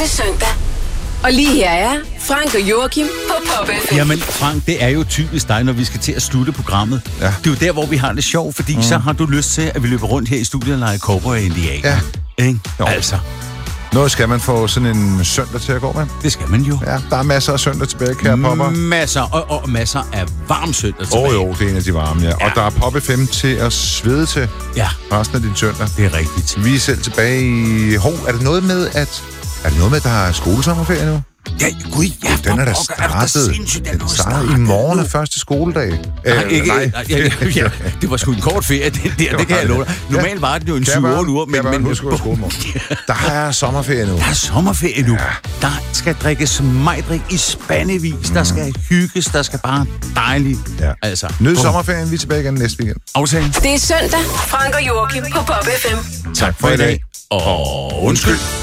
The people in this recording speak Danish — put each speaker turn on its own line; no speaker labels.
det søndag. Og lige her er Frank og Joachim på Pop FM.
Jamen Frank, det er jo typisk dig, når vi skal til at slutte programmet. Ja. Det er jo der, hvor vi har det sjovt, fordi så har du lyst til, at vi løber rundt her i studiet og leger cowboy indianer.
Ja.
Ikke? Altså.
Noget skal man få sådan en søndag til at gå med.
Det skal man jo.
Ja, der er masser af søndag tilbage, kære popper.
Masser, og masser af varm søndag tilbage.
Jo, det er en af de varme, ja. Og der er Pop FM til at svede til resten af din søndag.
Det er rigtigt.
Vi er selv tilbage i... er det noget med, at der er skolesommerferie nu?
Ja, gud, ja.
Den er da startet. Den startede i morgen af første skoledag.
Nej. Det var sgu en kort ferie, det kan jeg love dig. Normalt var det jo en 7-8 uger, men
husk at skolemorgen. Der er sommerferie nu.
Der er sommerferie nu. Der skal drikkes majdrik i spandevis. Der skal hygges. Der skal bare dejligt.
Ja.
Altså.
Nyd sommerferien. Vi er tilbage igen næste weekend.
Aftale.
Det er søndag. Frank og Joachim på Pop FM.
Tak for i dag.
Og undskyld.